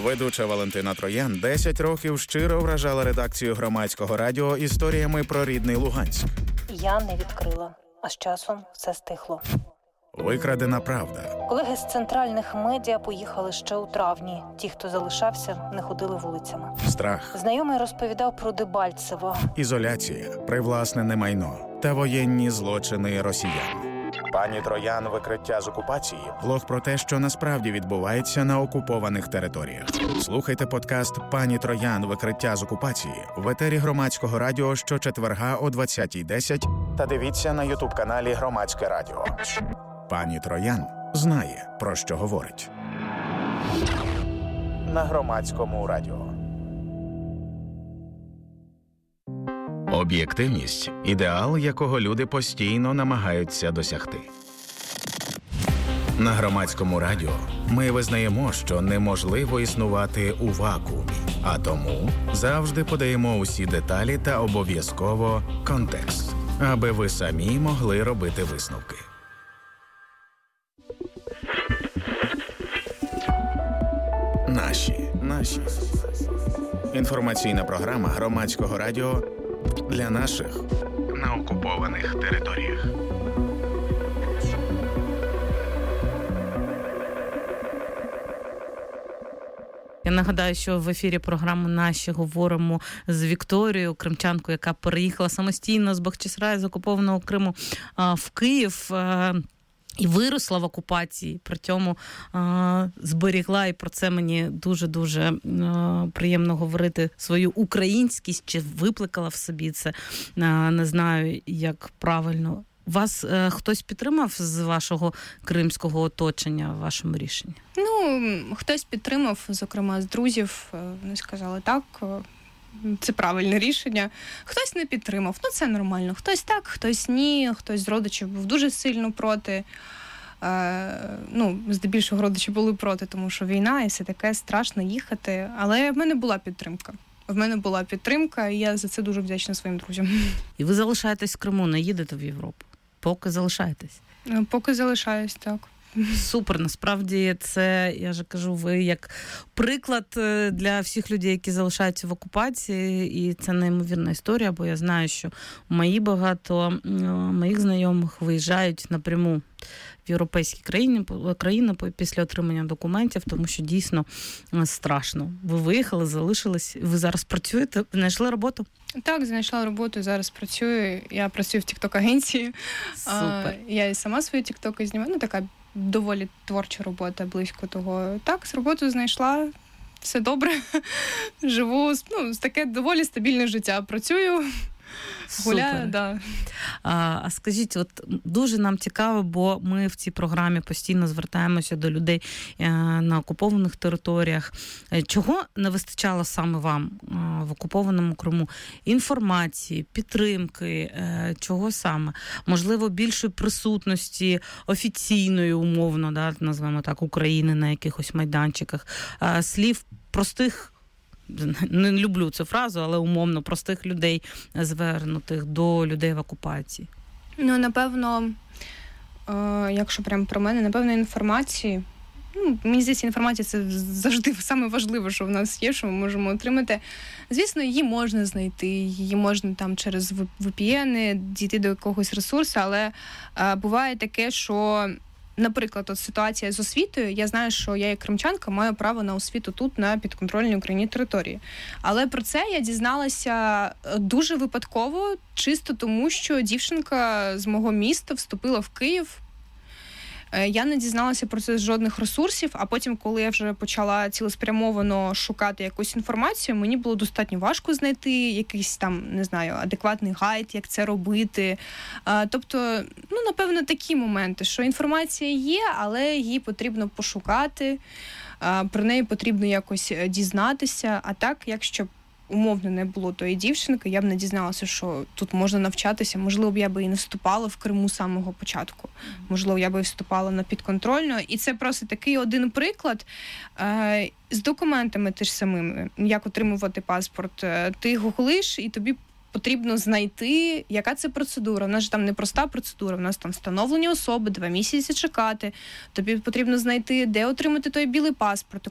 Ведуча Валентина Троян 10 років щиро вражала редакцію Громадського радіо історіями про рідний Луганськ. Я не відкрила, а з часом все стихло. Викрадена правда. Колеги з центральних медіа поїхали ще у травні. Ті, хто залишався, не ходили вулицями. Страх. Знайомий розповідав про Дебальцево. Ізоляція, привласнене майно та воєнні злочини росіян. Пані Троян «Викриття з окупації» – блог про те, що насправді відбувається на окупованих територіях. Слухайте подкаст «Пані Троян. Викриття з окупації» в етері Громадського радіо щочетверга о 20:10 та дивіться на ютуб-каналі Громадське радіо. Пані Троян знає, про що говорить. На Громадському радіо. Об'єктивність – ідеал, якого люди постійно намагаються досягти. На Громадському радіо ми визнаємо, що неможливо існувати у вакуумі, а тому завжди подаємо усі деталі та обов'язково контекст, аби ви самі могли робити висновки. Наші. Інформаційна програма Громадського радіо для наших на окупованих територіях. Я нагадаю, що в ефірі програми «Наші» говоримо з Вікторією, кримчанкою, яка переїхала самостійно з Бахчисараю, з окупованого Криму в Київ і виросла в окупації, при цьому зберігла, і про це мені дуже-дуже приємно говорити, свою українськість, чи викликала в собі це, не знаю, як правильно. Вас хтось підтримав з вашого кримського оточення в вашому рішенні? Хтось підтримав, зокрема з друзів, вони сказали так, це правильне рішення. Хтось не підтримав, це нормально. Хтось так, хтось ні, хтось з родичів був дуже сильно проти. Здебільшого родичі були проти, тому що війна і все таке, страшно їхати. Але в мене була підтримка. І я за це дуже вдячна своїм друзям. І ви залишаєтесь в Криму, не їдете в Європу? Поки залишаєтесь? Поки залишаюсь, так. Супер, насправді це, я ж кажу, ви як приклад для всіх людей, які залишаються в окупації, і це неймовірна історія, бо я знаю, що багато моїх знайомих виїжджають напряму в європейські країни після отримання документів, тому що дійсно страшно. Ви виїхали, залишились, ви зараз працюєте, знайшли роботу? Так, знайшла роботу, зараз працюю. Я працюю в TikTok-агенції. Супер. Я і сама свої TikTok знімаю, така доволі творча робота, близько того. Так, з роботу знайшла, все добре, живу, таке доволі стабільне життя. Працюю, гуляю, да. А скажіть, дуже нам цікаво, бо ми в цій програмі постійно звертаємося до людей на окупованих територіях. Чого не вистачало саме вам в окупованому Криму? Інформації, підтримки, чого саме? Можливо, більшої присутності офіційної, умовно, назвемо так, України на якихось майданчиках, слів простих, не люблю цю фразу, але умовно простих людей, звернутих до людей в окупації? Напевно, якщо прямо про мене, інформації. Мені здається, інформація – це завжди саме важливе, що в нас є, що ми можемо отримати. Звісно, її можна знайти, її можна там через VPN дійти до якогось ресурсу, але буває таке, що, наприклад, ситуація з освітою, я знаю, що я як кримчанка маю право на освіту тут, на підконтрольній Україні території. Але про це я дізналася дуже випадково, чисто тому, що дівчинка з мого міста вступила в Київ. Я не дізналася про це з жодних ресурсів, а потім, коли я вже почала цілеспрямовано шукати якусь інформацію, мені було достатньо важко знайти якийсь там, не знаю, адекватний гайд, як це робити. Тобто, напевно, такі моменти, що інформація є, але її потрібно пошукати, про неї потрібно якось дізнатися. А так, якщо умовно не було тої дівчинки, я б не дізналася, що тут можна навчатися. Можливо, б я би і не вступала в Криму з самого початку. Можливо, я би і вступала на підконтрольну. І це просто такий один приклад. З документами теж самими, як отримувати паспорт. Ти гуглиш, і тобі потрібно знайти, яка це процедура. У нас ж там не проста процедура, у нас там встановлені особи, 2 місяці чекати. Тобі потрібно знайти, де отримати той білий паспорт,